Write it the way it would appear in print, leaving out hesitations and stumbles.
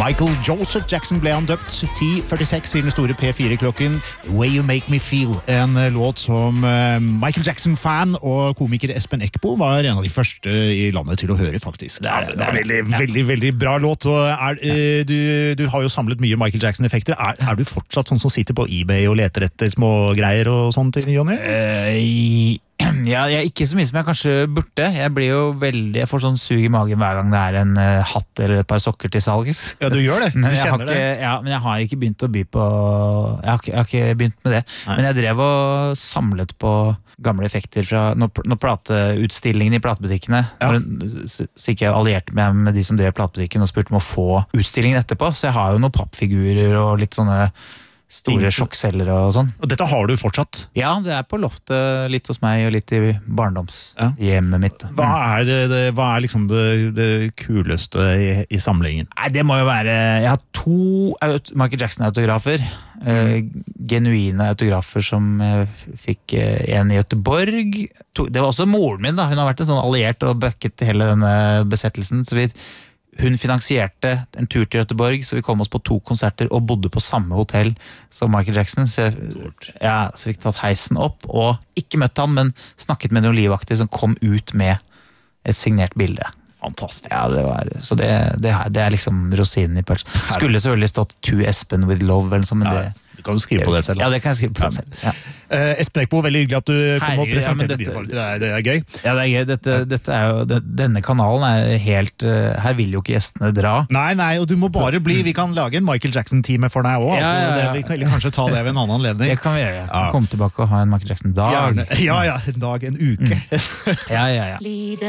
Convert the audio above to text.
Michael Joseph Jackson ble han døpt 10:46 i den store P4-klokken. The Way You Make Me Feel, en låt som Michael Jackson-fan og komiker Espen Eckbo var en av de første i landet til å høre, faktisk. Det er veldig, veldig bra låt. Og du har jo samlet mye Michael Jackson-effekter. Er du fortsatt sånn som sitter på eBay og leter etter små greier og sånt, Jonny? Ja, jeg er ikke så mye som jeg kanskje burde. Jeg får sånn sug i magen hver gang det er en hatt eller et par sokker til salgs. Ja, du gjør det. Du kjenner det. Ja, men jeg har ikke begynt å by på Jeg har ikke begynt med det. Nei. Men jeg drev og samlet på gamle effekter fra når plateutstillingen i platebutikkene. Så ikke jeg allierte meg med de som drev platebutikken og spurte om å få utstillingen etterpå. Så jeg har jo noen pappfigurer og litt sånne store sjokkselgere og sånn. Og dette har du fortsatt? Ja, det er på loftet litt hos meg og litt i barndomshjemmet mitt. Hva er liksom det kuleste i samlingen? Nei, det må jo være Jeg har 2 Michael Jackson-autografer. Genuine autografer som jeg fikk en i Göteborg. Det var også moren min, da. Hun har vært en sånn alliert og bøkket hele denne besettelsen. Så hun finansierte en tur til Göteborg, så vi kom oss på 2 konserter og bodde på samme hotell som Michael Jackson. Så vi fikk tatt heisen opp, og ikke møtt han, men snakket med noen livvakter som kom ut med et signert bilde. Fantastisk. Ja, det er liksom rosinen i pølsen. Skulle selvfølgelig stått To Espen with love, eller sånn, men det... Du kan jo skrive på det selv. Ja, det kan jeg skrive på det selv. Ja. Espen Eckbo, veldig hyggelig at du kom og presenterte dine favoritter. Det er gøy. Ja, det er gøy. Dette er jo, denne kanalen er helt... Her vil jo ikke gjestene dra. Nei, og du må bare bli. Vi kan lage en Michael Jackson-time for deg også. Vi kan kanskje ta det ved en annen anledning. Det kan vi gjøre. Komme tilbake og ha en Michael Jackson-dag. Ja, en dag, en uke. Ja.